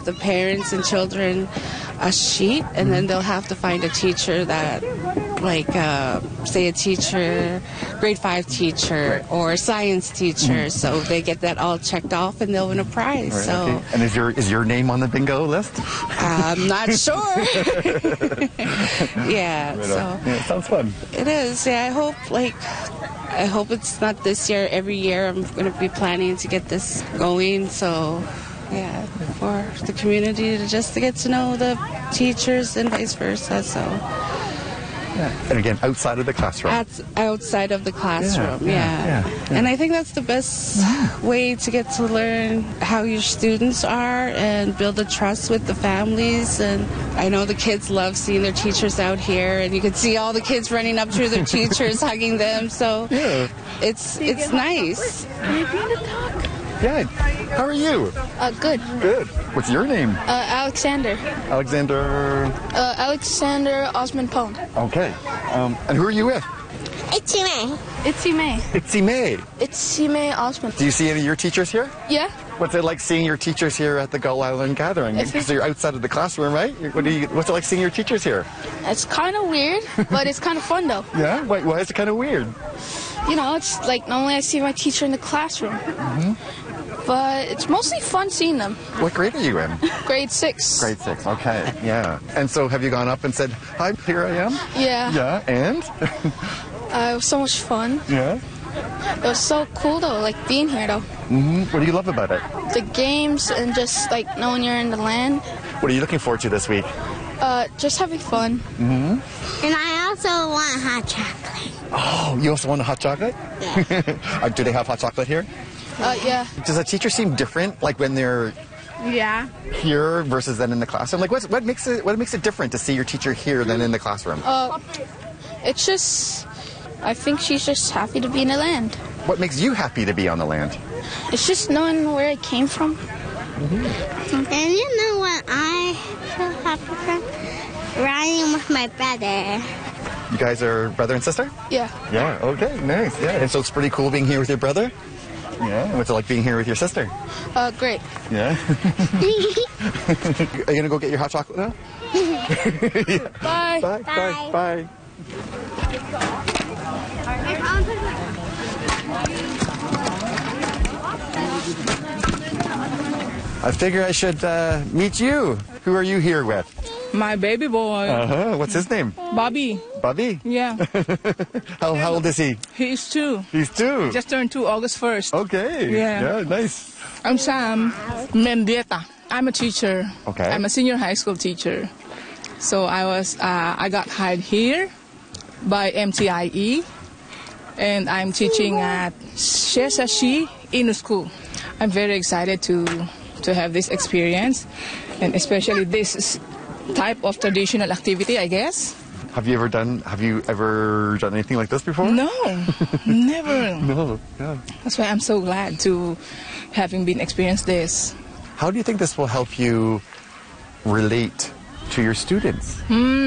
the parents and children a sheet, and then they'll have to find a teacher that, like, say a teacher, grade 5 teacher or a science teacher. So they get that all checked off, and they'll win a prize. Right, so, okay. And is your name on the bingo list? I'm not sure. Yeah. Right so yeah, it sounds fun. it is. Yeah. I hope it's not this year. Every year I'm going to be planning to get this going. So, yeah, for the community to get to know the teachers and vice versa. So, yeah. And again, outside of the classroom. Outside of the classroom, yeah. And I think that's the best way to get to learn how your students are and build a trust with the families. And I know the kids love seeing their teachers out here, and you can see all the kids running up to their teachers, hugging them. So it's nice. Yeah. How are you? Good. Good. What's your name? Alexander. Alexander Osmond Pone. Okay. And who are you with? Itzy May. Itzy May. Itzy May Osmond. Do you see any of your teachers here? Yeah. What's it like seeing your teachers here at the Gull Island Gathering? Because you're outside of the classroom, right? What's it like seeing your teachers here? It's kind of weird, but it's kind of fun, though. Yeah? Why is it kind of weird? You know, it's like normally I see my teacher in the classroom. But it's mostly fun seeing them. What grade are you in? Grade 6. Grade 6, okay, yeah. And so have you gone up and said, hi, here I am? Yeah. Yeah, and? It was so much fun. Yeah? It was so cool, though, like being here, though. What do you love about it? The games and just like knowing you're in the land. What are you looking forward to this week? Just having fun. And I also want hot chocolate. Oh, you also want a hot chocolate? Yeah. Do they have hot chocolate here? Yeah. Does a teacher seem different, like when they're here versus then in the classroom? Like, what makes it different to see your teacher here than in the classroom? It's just, I think she's just happy to be in the land. What makes you happy to be on the land? It's just knowing where I came from. And you know what I feel happy from? Riding with my brother. You guys are brother and sister? Yeah. Yeah, okay, nice. Yeah, and so it's pretty cool being here with your brother? Yeah, what's it like being here with your sister? Great. Yeah? Are you going to go get your hot chocolate now? Yeah. Bye. Bye. Bye. Bye. I figure I should meet you. Who are you here with? My baby boy. What's his name? Bobby. Bobby? Yeah. How old is he? He's 2. He's 2. Just turned 2 August 1st. Okay. Yeah. Yeah, nice. I'm Sam Mendieta. I'm a teacher. Okay. I'm a senior high school teacher. So I got hired here by MTIE, and I'm teaching at Shesashi Inu School. I'm very excited to have this experience, and especially this type of traditional activity, I guess. Have you ever done anything like this before? No, never. No, yeah. That's why I'm so glad to having been experienced this. How do you think this will help you relate to your students?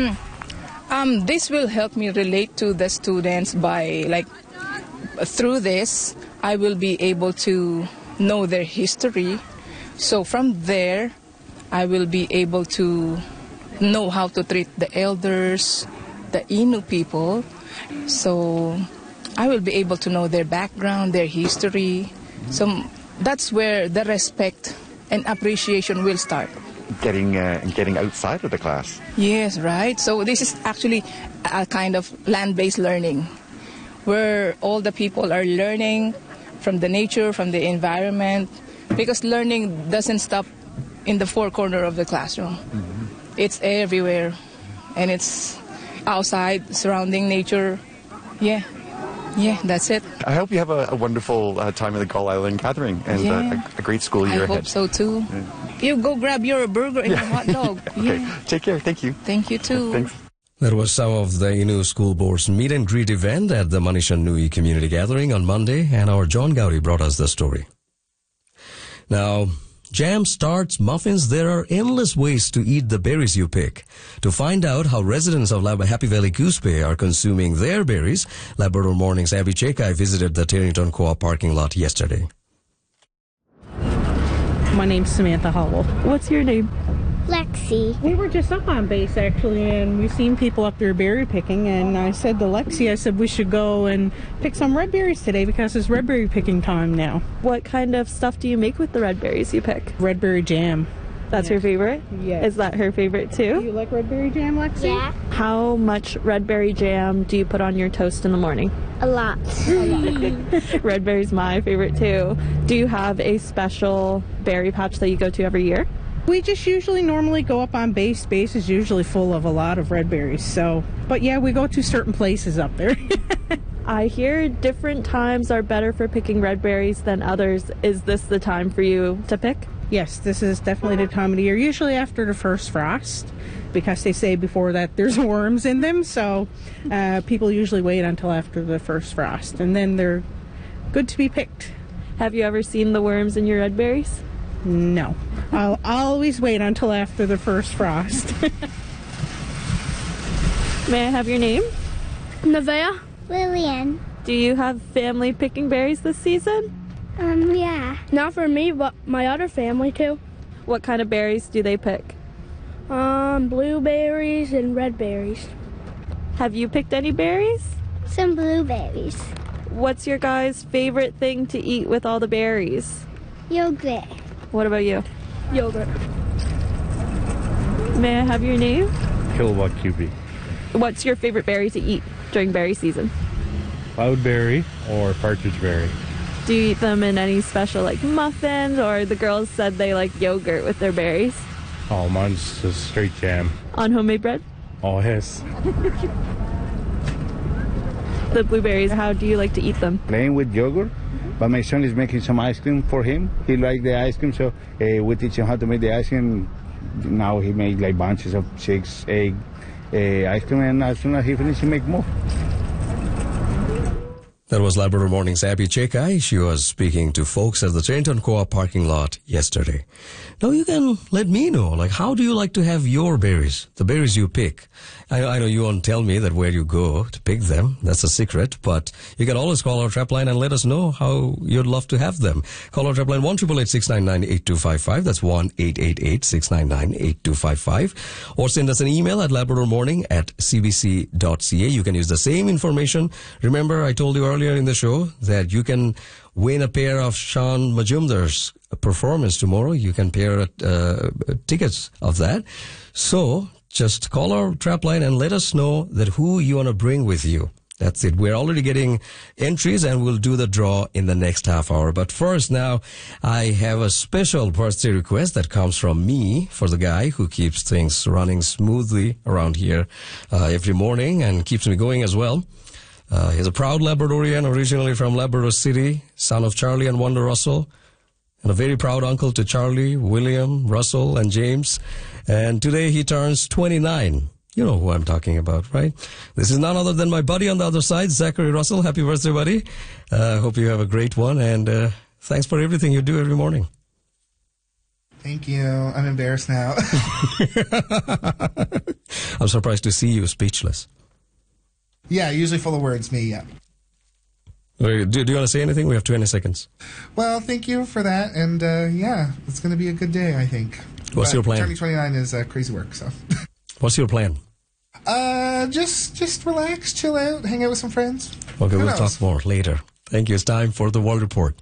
This will help me relate to the students by, through this, I will be able to know their history. So from there, I will be able to know how to treat the elders, the Innu people. So I will be able to know their background, their history. So that's where the respect and appreciation will start. Getting outside of the class. Yes, right. So this is actually a kind of land-based learning, where all the people are learning from the nature, from the environment, because learning doesn't stop in the four corners of the classroom. It's everywhere, and it's outside, surrounding nature. Yeah, that's it. I hope you have a wonderful time at the Gull Island Gathering, and a great school year ahead. I hope so too. Yeah. You go grab your burger and your hot dog. Okay, yeah. Take care. Thank you. Thank you too. Thanks. That was some of the Innu School Board's meet and greet event at the Manisha Nui Community Gathering on Monday, and our John Gowdy brought us the story. Now, jams, tarts, muffins, there are endless ways to eat the berries you pick. To find out how residents of Happy Valley Goose Bay are consuming their berries, Labrador Morning's Abby Chekai visited the Terrington Co-op parking lot yesterday. My name's Samantha Howell. What's your name? Lexi. We were just up on base, actually, and we've seen people up there berry picking, and I said to Lexi, we should go and pick some red berries today because it's red berry picking time now. What kind of stuff do you make with the red berries you pick? Red berry jam. That's your favorite? Yes. Is that her favorite too? Do you like red berry jam, Lexi? Yeah. How much red berry jam do you put on your toast in the morning? A lot. Red berry's my favorite too. Do you have a special berry patch that you go to every year? We just normally go up on base. Base is usually full of a lot of red berries. So, but yeah, we go to certain places up there. I hear different times are better for picking red berries than others. Is this the time for you to pick? Yes, this is definitely the time of the year. Usually after the first frost, because they say before that there's worms in them. So people usually wait until after the first frost, and then they're good to be picked. Have you ever seen the worms in your red berries? No. I'll always wait until after the first frost. May I have your name? Nevaeh. Lillian. Do you have family picking berries this season? Yeah. Not for me, but my other family too. What kind of berries do they pick? Blueberries and red berries. Have you picked any berries? Some blueberries. What's your guys' favorite thing to eat with all the berries? Yogurt. What about you? Yogurt. May I have your name? Kilowatt QB. What's your favorite berry to eat during berry season? Cloudberry or partridge berry. Do you eat them in any special like muffins, or the girls said they like yogurt with their berries? Oh, mine's just straight jam. On homemade bread? Oh, yes. The blueberries, how do you like to eat them? Plain with yogurt, but my son is making some ice cream for him. He likes the ice cream, so we teach him how to make the ice cream. Now he makes like bunches of 6 egg ice cream, and as soon as he finishes, he make more. That was Labrador Morning's Abby Chekai. She was speaking to folks at the Trenton Co-op parking lot yesterday. Now you can let me know, like, how do you like to have your berries, the berries you pick? I know you won't tell me that where you go to pick them. That's a secret, but you can always call our trap line and let us know how you'd love to have them. Call our trap line 1-888-699-8255. That's 1-888-699-8255. Or send us an email at labradormorning@cbc.ca. You can use the same information. Remember, I told you earlier in the show that you can win a pair of Sean Majumdar's performance tomorrow. You can pair tickets of that. So just call our trap line and let us know that who you want to bring with you. That's it. We're already getting entries, and we'll do the draw in the next half hour. But first, now, I have a special birthday request that comes from me for the guy who keeps things running smoothly around here every morning and keeps me going as well. He's a proud Labradorian, originally from Labrador City, son of Charlie and Wanda Russell, and a very proud uncle to Charlie, William, Russell, and James. And today he turns 29. You know who I'm talking about, right? This is none other than my buddy on the other side, Zachary Russell. Happy birthday, buddy. Hope you have a great one, and thanks for everything you do every morning. Thank you. I'm embarrassed now. I'm surprised to see you speechless. Yeah, usually full of words, me, yeah. Do you want to say anything? We have 20 seconds. Well, thank you for that, and yeah, it's going to be a good day, I think. What's your plan? Turning 29 is crazy work, so. What's your plan? Just relax, chill out, hang out with some friends. Okay, we'll talk more later. Thank you. It's time for the World Report.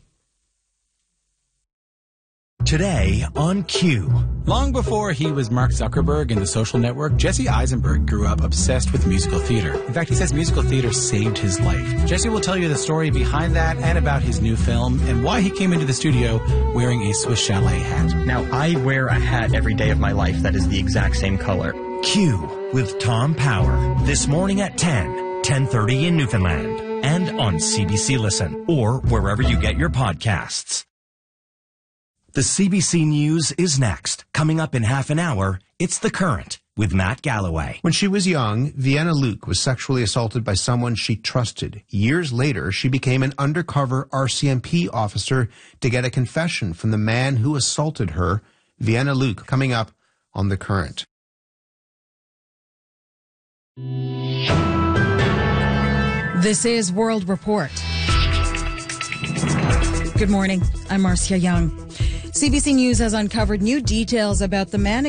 Today on Q. Long before he was Mark Zuckerberg in the social network, Jesse Eisenberg grew up obsessed with musical theater. In fact, he says musical theater saved his life. Jesse will tell you the story behind that and about his new film and why he came into the studio wearing a Swiss Chalet hat. Now, I wear a hat every day of my life that is the exact same color. Q with Tom Power. This morning at 10:30 in Newfoundland. And on CBC Listen or wherever you get your podcasts. The CBC News is next. Coming up in half an hour, it's The Current with Matt Galloway. When she was young, Vienna Luke was sexually assaulted by someone she trusted. Years later, she became an undercover RCMP officer to get a confession from the man who assaulted her. Vienna Luke, coming up on The Current. This is World Report. Good morning. I'm Marcia Young. CBC News has uncovered new details about the man